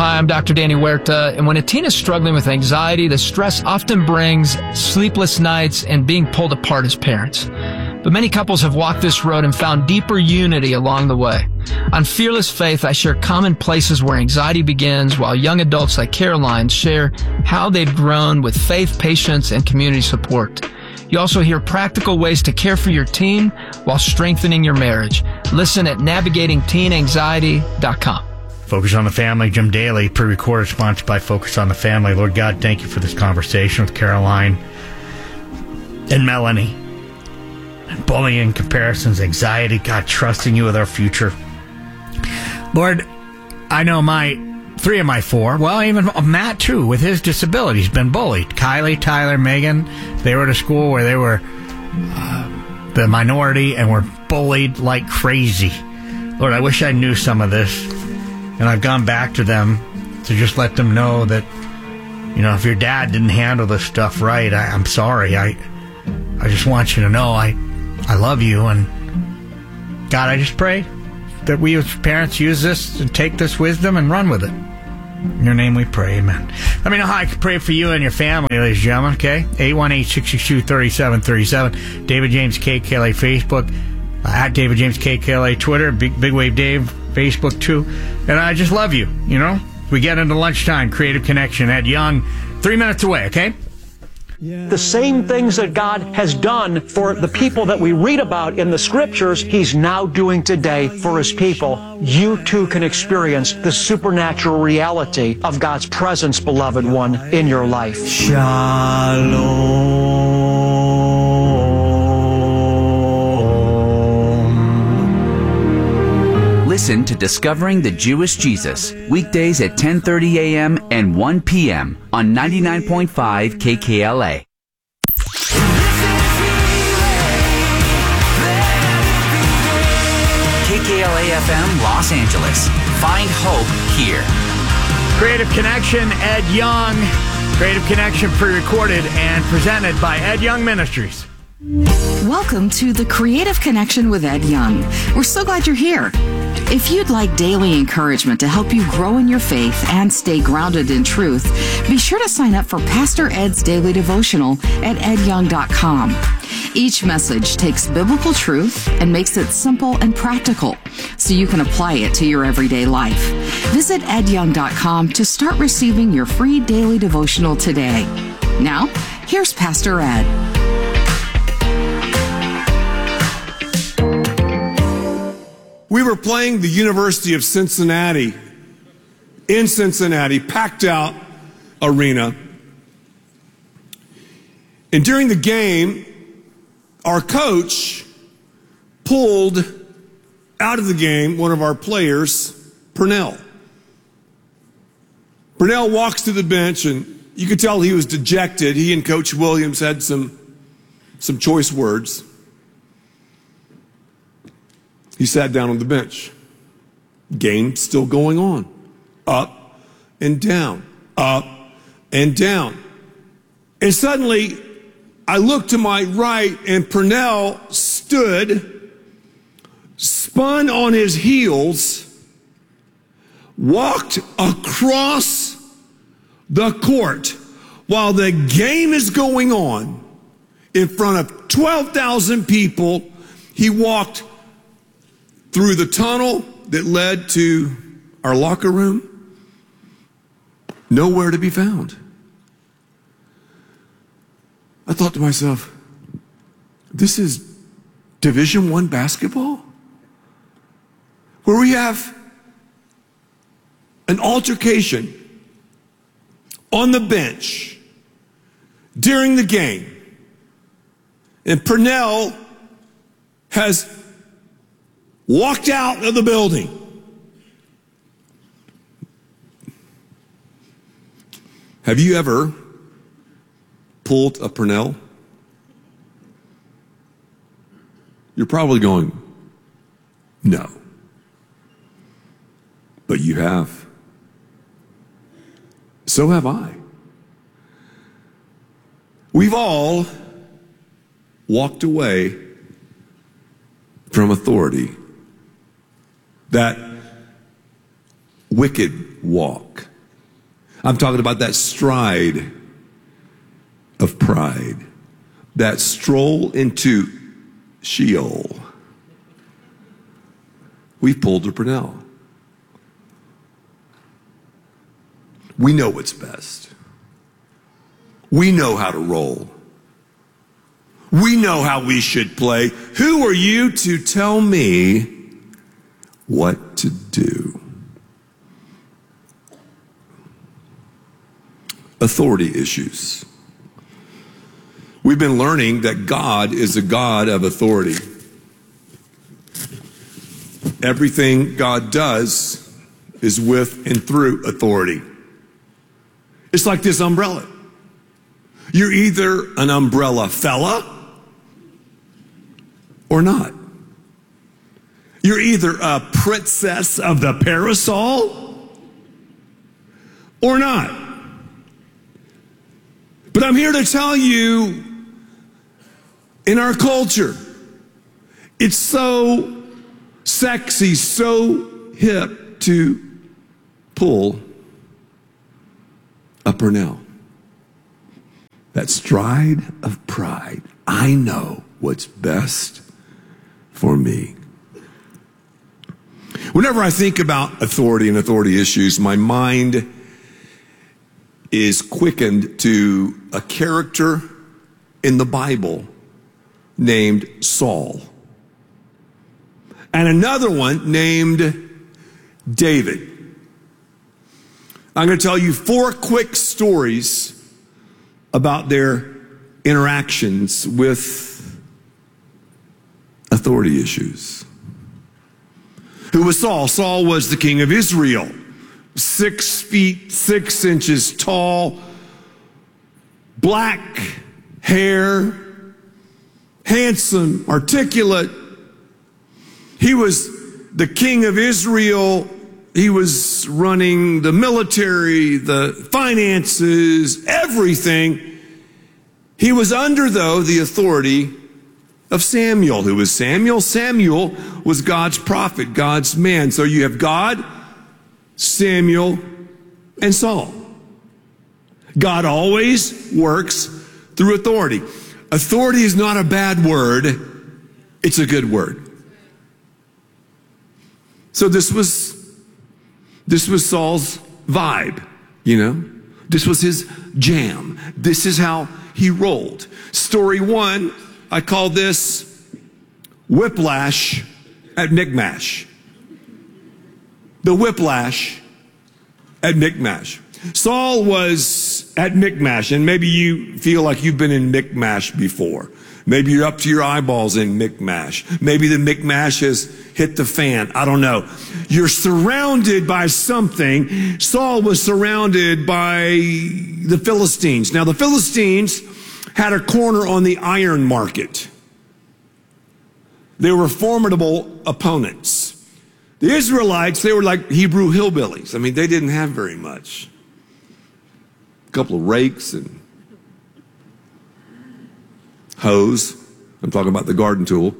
hi, I'm Dr. Danny Huerta, and when a teen is struggling with anxiety, the stress often brings sleepless nights and being pulled apart as parents. But many couples have walked this road and found deeper unity along the way. On Fearless Faith, I share common places where anxiety begins, while young adults like Caroline share how they've grown with faith, patience, and community support. You also hear practical ways to care for your teen while strengthening your marriage. Listen at navigatingteenanxiety.com. Focus on the Family, Jim Daly, pre-recorded, sponsored by Focus on the Family. Lord God, thank you for this conversation with Caroline and Melanie. Bullying, comparisons, anxiety, God, trusting you with our future. Lord, I know three of my four, well, even Matt too, with his disability, he's been bullied. Kylie, Tyler, Megan, they were at a school where they were the minority and were bullied like crazy. Lord, I wish I knew some of this. And I've gone back to them to just let them know that, if your dad didn't handle this stuff right, I'm sorry. I just want you to know I love you. And God, I just pray that we as parents use this and take this wisdom and run with it. In your name we pray, amen. Let me know how I can pray for you and your family, ladies and gentlemen, okay? 818-662-3737. David James KKLA Facebook. At David James KKLA Twitter. Big Wave Dave Facebook too. And I just love you, We get into lunchtime, Creative Connection, Ed Young, 3 minutes away, okay? The same things that God has done for the people that we read about in the scriptures, He's now doing today for His people. You too can experience the supernatural reality of God's presence, beloved one, in your life. Shalom. Listen to Discovering the Jewish Jesus, weekdays at 10:30 a.m. and 1 p.m. on 99.5 KKLA. KKLA FM Los Angeles. Find hope here. Creative Connection, Ed Young. Creative Connection pre-recorded and presented by Ed Young Ministries. Welcome to the Creative Connection with Ed Young. We're so glad you're here. If you'd like daily encouragement to help you grow in your faith and stay grounded in truth, be sure to sign up for Pastor Ed's daily devotional at edyoung.com. Each message takes biblical truth and makes it simple and practical so you can apply it to your everyday life. Visit edyoung.com to start receiving your free daily devotional today. Now, here's Pastor Ed. We were playing the University of Cincinnati, in Cincinnati, packed out arena. And during the game, our coach pulled out of the game one of our players, Purnell. Purnell walks to the bench, and you could tell he was dejected. He and Coach Williams had some choice words. He sat down on the bench. Game still going on. Up and down. Up and down. And suddenly, I looked to my right, and Purnell stood, spun on his heels, walked across the court while the game is going on in front of 12,000 people. He walked through the tunnel that led to our locker room, nowhere to be found. I thought to myself, this is Division I basketball? Where we have an altercation on the bench during the game, and Purnell has walked out of the building. Have you ever pulled a Purnell? You're probably going, no. But you have. So have I. We've all walked away from authority. That wicked walk I'm talking about that stride of pride, that stroll into Sheol. We've pulled a Purnell. We know what's best. We know how to roll. We know how we should play. Who are you to tell me what to do? Authority issues. We've been learning that God is a God of authority. Everything God does is with and through authority. It's like this umbrella. You're either an umbrella fella or not. You're either a princess of the parasol or not. But I'm here to tell you, in our culture, it's so sexy, so hip to pull a Purnell. That stride of pride. I know what's best for me. Whenever I think about authority and authority issues, my mind is quickened to a character in the Bible named Saul, and another one named David. I'm going to tell you 4 quick stories about their interactions with authority issues. Who was Saul? Saul was the king of Israel. 6 feet, 6 inches tall, black hair, handsome, articulate. He was the king of Israel. He was running the military, the finances, everything. He was under, though, the authority of Samuel. Who was Samuel? Samuel was God's prophet, God's man. So you have God, Samuel, and Saul. God always works through authority. Authority is not a bad word. It's a good word. So this was Saul's vibe, you know. This was his jam. This is how he rolled. Story 1, I call this whiplash at Michmash. The whiplash at Michmash. Saul was at Michmash, and maybe you feel like you've been in Michmash before. Maybe you're up to your eyeballs in Michmash. Maybe the Michmash has hit the fan. I don't know. You're surrounded by something. Saul was surrounded by the Philistines. Now, the Philistines had a corner on the iron market. They were formidable opponents. The Israelites, they were like Hebrew hillbillies. I mean, they didn't have very much. A couple of rakes and hoes. I'm talking about the garden tool.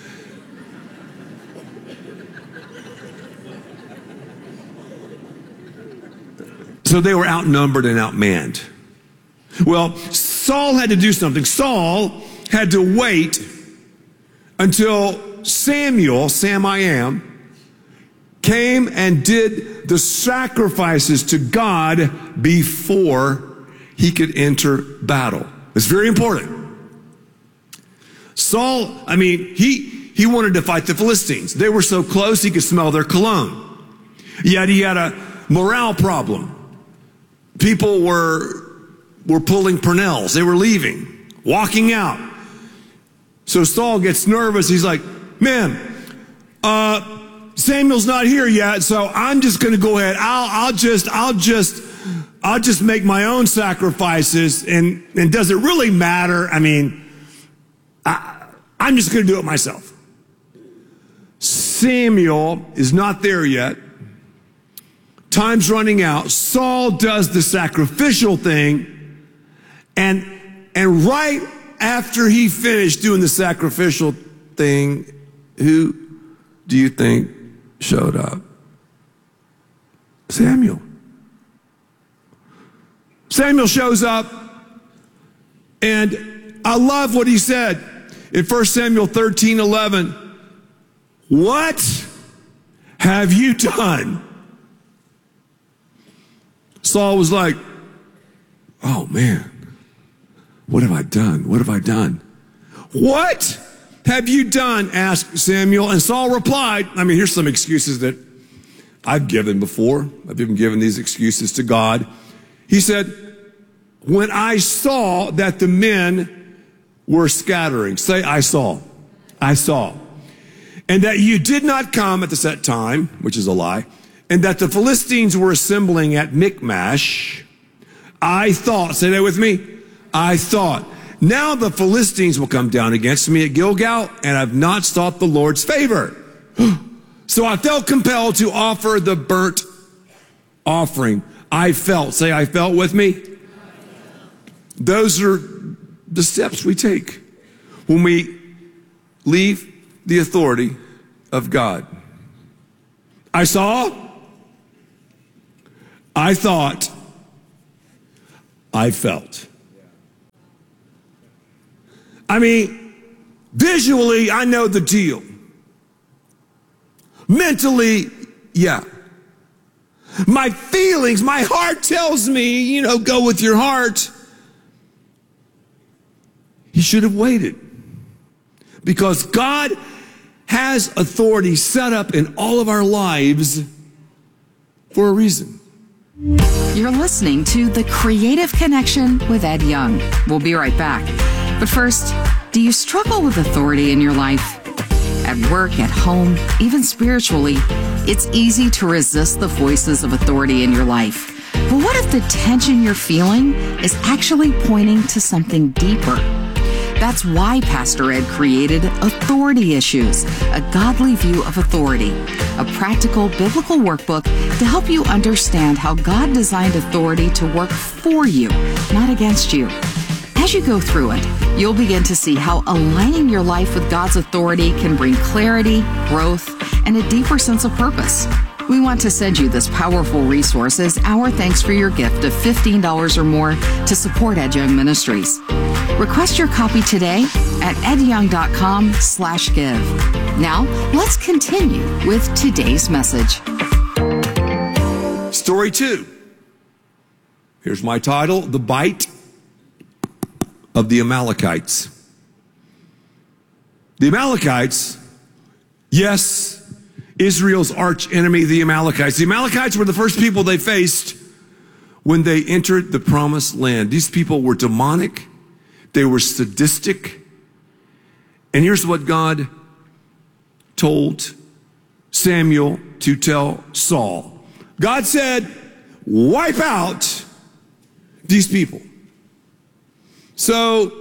So they were outnumbered and outmanned. Well, Saul had to do something. Saul had to wait until Samuel, Sam I Am, came and did the sacrifices to God before he could enter battle. It's very important. Saul, I mean, he wanted to fight the Philistines. They were so close he could smell their cologne. Yet he had a morale problem. People were pulling Purnells. They were leaving, walking out. So Saul gets nervous. He's like, man, Samuel's not here yet, so I'm just going to go ahead. I'll just make my own sacrifices, and does it really matter? I mean, I'm just going to do it myself. Samuel is not there yet. Time's running out. Saul does the sacrificial thing, and right after he finished doing the sacrificial thing, who do you think showed up? Samuel. Samuel shows up, and I love what he said in 1 Samuel 13:11. What have you done? Saul was like, oh man, what have I done? What have I done? What have you done? Asked Samuel. And Saul replied, here's some excuses that I've given before. I've even given these excuses to God. He said, when I saw that the men were scattering, say, I saw, and that you did not come at the set time, which is a lie, and that the Philistines were assembling at Michmash, I thought, say that with me, I thought, now the Philistines will come down against me at Gilgal, and I've not sought the Lord's favor. So I felt compelled to offer the burnt offering. I felt with me. Those are the steps we take when we leave the authority of God. I saw, I thought, I felt. Visually, I know the deal. Mentally, yeah. My feelings, my heart tells me, go with your heart. He should have waited. Because God has authority set up in all of our lives for a reason. You're listening to The Creative Connection with Ed Young. We'll be right back. But first, do you struggle with authority in your life? At work, at home, even spiritually, it's easy to resist the voices of authority in your life. But what if the tension you're feeling is actually pointing to something deeper? That's why Pastor Ed created Authority Issues, a godly view of authority, a practical biblical workbook to help you understand how God designed authority to work for you, not against you. As you go through it, you'll begin to see how aligning your life with God's authority can bring clarity, growth, and a deeper sense of purpose. We want to send you this powerful resource as our thanks for your gift of $15 or more to support Ed Young Ministries. Request your copy today at edyoung.com/give. Now, let's continue with today's message. Story 2. Here's my title, The Bite of the Amalekites. The Amalekites, yes, Israel's arch enemy, the Amalekites. The Amalekites were the first people they faced when they entered the promised land. These people were demonic. They were sadistic. And here's what God told Samuel to tell Saul. God said, wipe out these people. So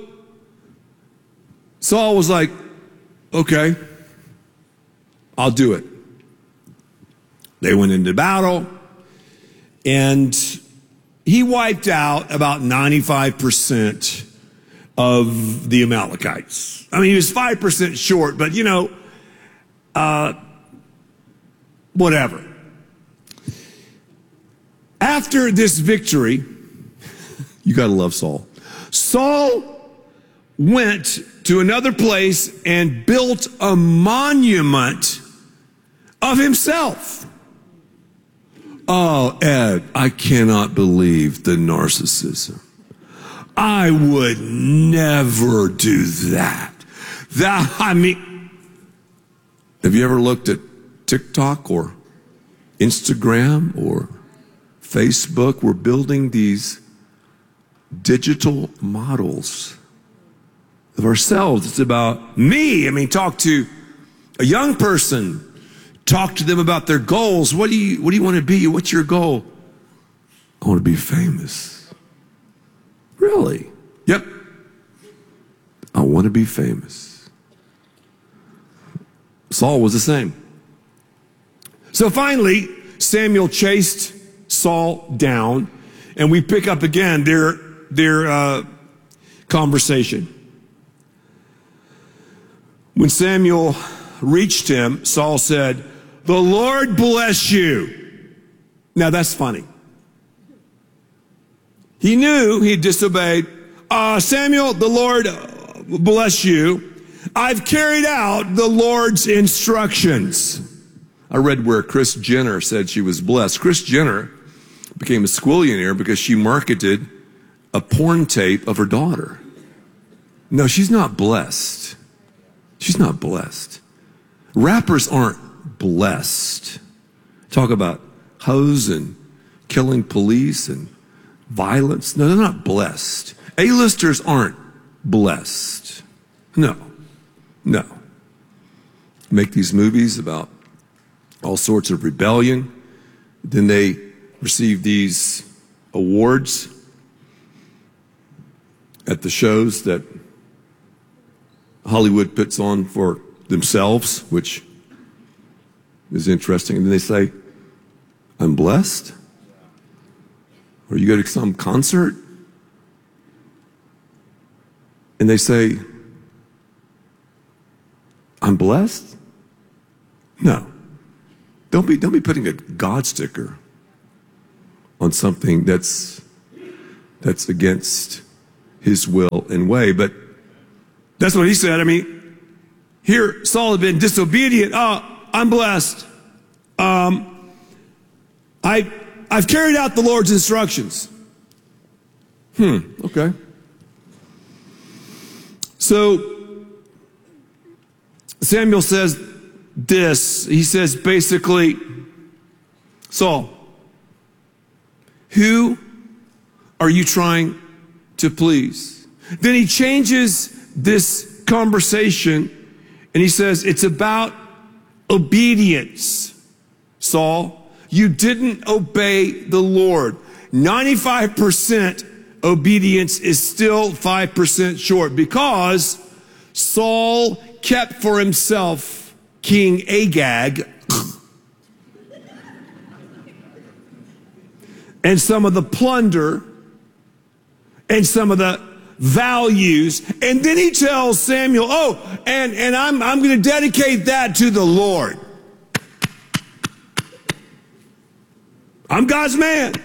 Saul was like, okay, I'll do it. They went into battle, and he wiped out about 95% of the Amalekites. He was 5% short, but whatever. After this victory, you gotta love Saul. Saul went to another place and built a monument of himself. Oh, Ed, I cannot believe the narcissism. I would never do that. Have you ever looked at TikTok or Instagram or Facebook? We're building these digital models of ourselves. It's about me. Talk to a young person. Talk to them about their goals. What do you want to be? What's your goal? I want to be famous. Really? Yep. I want to be famous. Saul was the same. So finally, Samuel chased Saul down, and we pick up again their conversation. When Samuel reached him, Saul said, "The Lord bless you." Now that's funny. He knew he disobeyed. Samuel, the Lord bless you. I've carried out the Lord's instructions. I read where Kris Jenner said she was blessed. Kris Jenner became a squillionaire because she marketed a porn tape of her daughter. No, she's not blessed. She's not blessed. Rappers aren't blessed. Talk about hoes and killing police and violence. No, they're not blessed. A-listers aren't blessed. No. Make these movies about all sorts of rebellion. Then they receive these awards at the shows that Hollywood puts on for themselves, which is interesting. And then they say, I'm blessed. Or you go to some concert and they say, I'm blessed? No. Don't be putting a God sticker on something that's against his will and way. But that's what he said. I mean, here Saul had been disobedient. I'm blessed. I've carried out the Lord's instructions. Okay. So Samuel says this. He says basically, Saul, who are you trying to please? Then he changes this conversation and he says, it's about obedience. Saul, you didn't obey the Lord. 95% obedience is still 5% short because Saul kept for himself King Agag and some of the plunder and some of the values. And then he tells Samuel, and I'm going to dedicate that to the Lord. I'm God's man.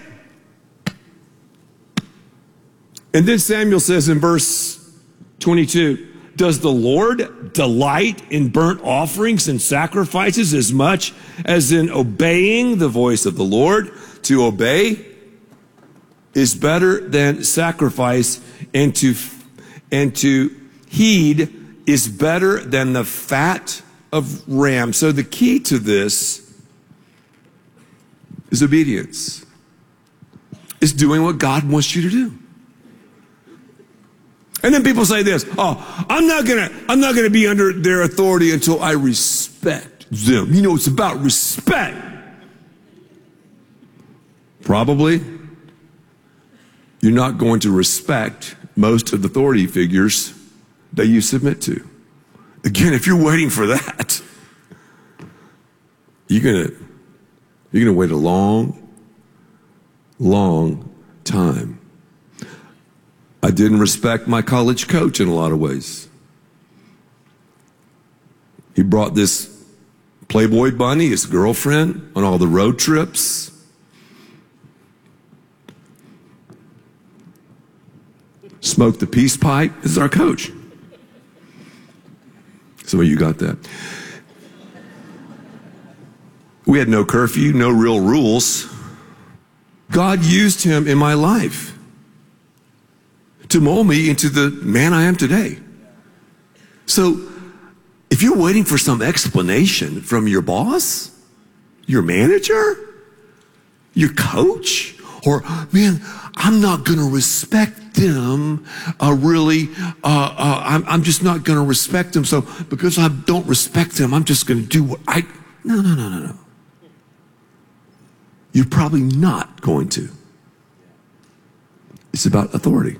And then Samuel says in verse 22, does the Lord delight in burnt offerings and sacrifices as much as in obeying the voice of the Lord? To obey is better than sacrifice, and to heed is better than the fat of ram. So the key to this is obedience. It's doing what God wants you to do. And then people say this, I'm not gonna be under their authority until I respect them. You know, it's about respect. Probably you're not going to respect most of the authority figures that you submit to. Again, if you're waiting for that, you're gonna wait a long, long time. I didn't respect my college coach in a lot of ways. He brought this Playboy bunny, his girlfriend, on all the road trips. Smoked the peace pipe. This is our coach. Some of you got that. We had no curfew, no real rules. God used him in my life to mold me into the man I am today. So if you're waiting for some explanation from your boss, your manager, your coach, or, man, I'm not going to respect them, I'm just not going to respect them. So because I don't respect them, I'm just going to do what No. You're probably not going to. It's about authority.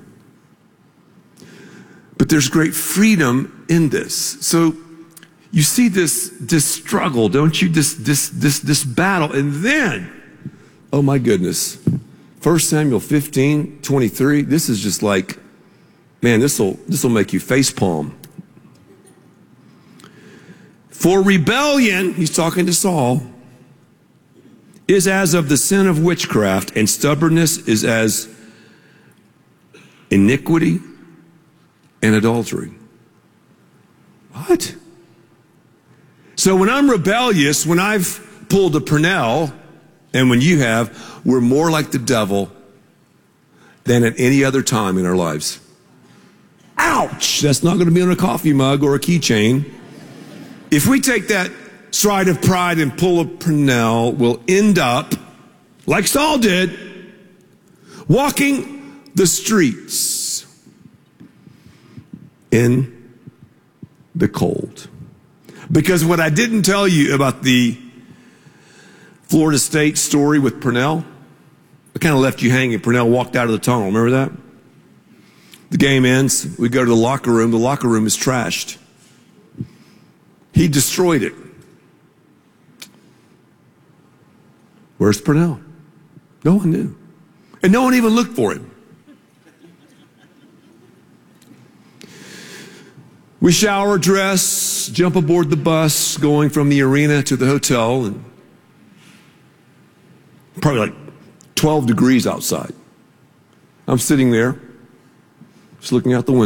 But there's great freedom in this. So you see this struggle, don't you? This battle. And then, oh my goodness, 1 Samuel 15:23. This is just like, man, this will make you facepalm. For rebellion, he's talking to Saul, is as of the sin of witchcraft, and stubbornness is as iniquity, and adultery. What? So when I'm rebellious, when I've pulled a Purnell, and when you have, we're more like the devil than at any other time in our lives. Ouch! That's not going to be on a coffee mug or a keychain. If we take that stride of pride and pull a Purnell, we'll end up, like Saul did, walking the streets in the cold. Because what I didn't tell you about the Florida State story with Purnell, I kind of left you hanging. Purnell walked out of the tunnel. Remember that? The game ends. We go to the locker room. The locker room is trashed. He destroyed it. Where's Purnell? No one knew. And no one even looked for him. We shower, dress, jump aboard the bus, going from the arena to the hotel, and probably like 12 degrees outside. I'm sitting there, just looking out the window.